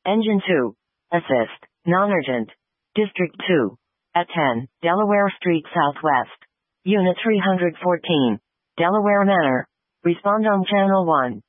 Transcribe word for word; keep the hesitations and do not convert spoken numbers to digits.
Engine two. Assist. Non-urgent. District two. At ten, Delaware Street Southwest. Unit three hundred fourteen. Delaware Manor. Respond on Channel one.